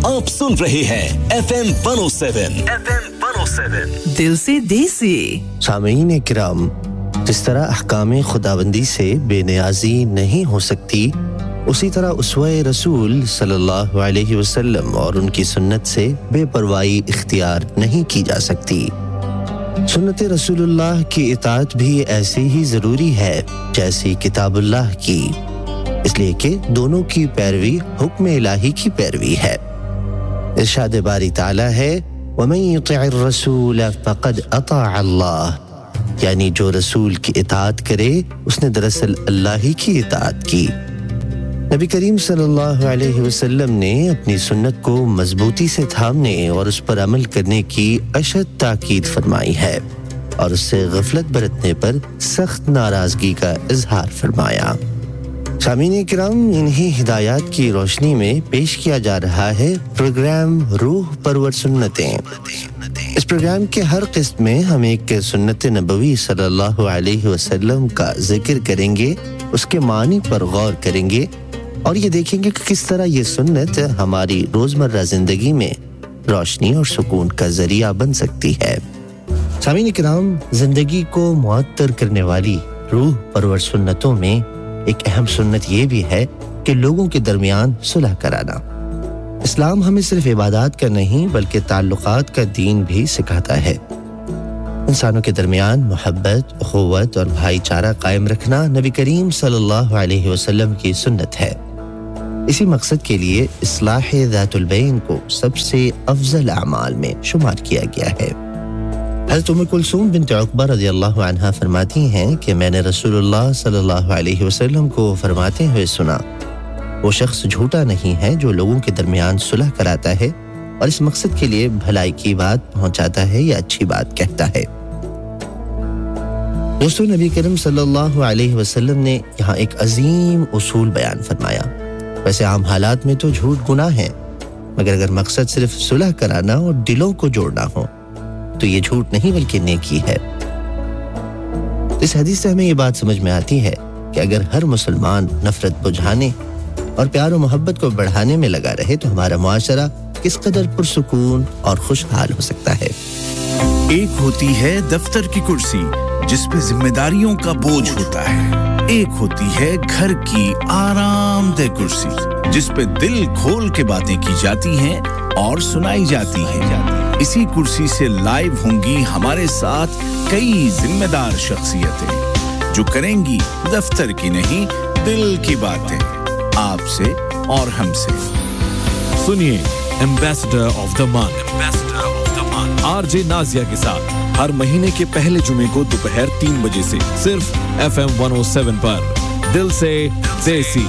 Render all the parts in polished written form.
आप सुन रहे हैं FM 107 दिल से देसी। सामीन इकराम, जिस तरह अहकाम खुदाबंदी से बेनियाजी नहीं हो सकती, उसी तरह उसवे रसूल सल्लल्लाहु अलैहि वसल्लम और उनकी सुन्नत से बेपरवाही इख्तियार नहीं की जा सकती। सुन्नत रसूलुल्लाह की इताअत भी ऐसी ही ज़रूरी है जैसी किताबुल्लाह की, इसलिए कि दोनों की पैरवी हुक्म इलाही की पैरवी है। इरशाद बारी ताला है वमन युतिइर रसूल फक़द अताअ अल्लाह, यानी जो रसूल की इताअत करे उसने दरअसल अल्लाह ही की इताअत की। नबी करीम सल्लल्लाहु अलैहि वसल्लम ने अपनी सुन्नत को मजबूती से थामने और उस पर अमल करने की अशद ताकीद फरमाई है और उससे गफलत बरतने पर सख्त नाराजगी का इजहार फरमाया। सामीन किराम, इन्हीं हिदायत की रोशनी में पेश किया जा रहा है प्रोग्राम रूह परवर सुन्नतें। इस प्रोग्राम के हर किस्म में हम एक सुन्नत नबवी सल्लल्लाहु अलैहि वसल्लम का जिक्र करेंगे, उसके मानी पर गौर करेंगे और ये देखेंगे कि किस तरह ये सुन्नत हमारी रोजमर्रा जिंदगी में रोशनी और सुकून का जरिया बन सकती है। सामीन किराम, जिंदगी को मुअत्तर करने वाली रूह परवर सुन्नतों में एक अहम सुन्नत ये भी है कि लोगों के दरमियान सुलह कराना। इस्लाम हमें सिर्फ इबादत का नहीं बल्कि ताल्लुकात का दीन भी सिखाता है। इंसानों के दरमियान मोहब्बत, उखुवत और भाईचारा कायम रखना नबी करीम सल्लल्लाहु अलैहि वसल्लम की सुन्नत है। इसी मकसद के लिए इस्लाह ज़ातुल बैन को सबसे अफजल अमाल में शुमार किया गया है। हज़रत उम्म कुलसूम बिन्त उक़बा रज़ियल्लाहु अन्हा फरमाती हैं कि मैंने रसूलुल्लाह सल्लल्लाहु अलैहि वसल्लम को फरमाते हुए सुना, वो शख्स झूठा नहीं है जो लोगों के दरमियान सुलह कराता है और इस मकसद के लिए भलाई की बात पहुंचाता है या अच्छी बात कहता है। दोस्तों, नबी करीम सल्लल्लाहु अलैहि वसल्लम ने यहाँ एक अजीम उसूल बयान फरमाया। वैसे आम हालात में तो झूठ गुनाह है, मगर अगर मकसद सिर्फ सुलह कराना और दिलों को जोड़ना हो तो ये झूठ नहीं बल्कि नेकी है। इस हदीस से हमें ये बात समझ में आती है कि अगर हर मुसलमान नफरत बुझाने और प्यार और मोहब्बत को बढ़ाने में लगा रहे तो हमारा मुआशरा किस कदर पुरसुकून और खुशहाल हो सकता है। एक होती है दफ्तर की कुर्सी जिस पे जिम्मेदारियों का बोझ होता है, एक होती है घर की आरामदेह कुर्सी जिस पे दिल खोल के बातें की जाती हैं और सुनाई जाती हैं। इसी कुर्सी से लाइव होंगी हमारे साथ कई जिम्मेदार शख्सियतें जो करेंगी दफ्तर की नहीं दिल की बातें, आपसे और हमसे। सुनिए ambassador of the month RJ Nazia के साथ हर महीने के पहले जुमे को दोपहर 3 बजे से सिर्फ FM 107 पर दिल से देसी।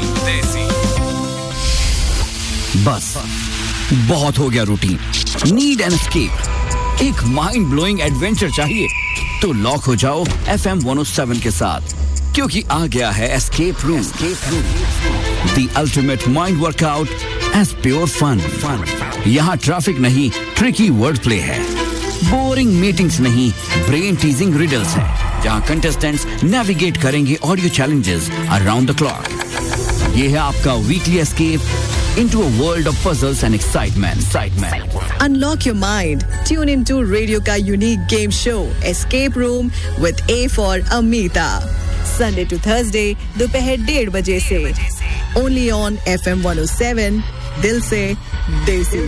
बस बहुत हो गया रूटीन, नीड एन एस्केप, एक माइंड ब्लोइंग एडवेंचर चाहिए तो लॉक हो जाओ FM 107 के साथ, क्योंकि आ गया है escape room, the ultimate mind workout as pure fun. यहाँ ट्रैफिक नहीं, ट्रिकी वर्ड प्ले है, बोरिंग मीटिंग्स नहीं, ब्रेन टीजिंग रिडल्स है, जहाँ कंटेस्टेंट्स नेविगेट करेंगे audio challenges around the clock. ये है आपका weekly escape into a world of puzzles and excitement. Unlock your mind. Tune into Radio ka unique game show Escape Room with A for Amita. Sunday to Thursday, दोपहर 1:30 बजे से. Only on FM 107. दिल से देसी।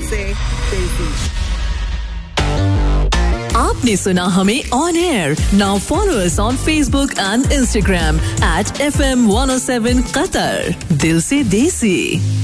आपने सुना हमें on air. Now follow us on Facebook and Instagram at FM 107 Qatar. दिल से देसी।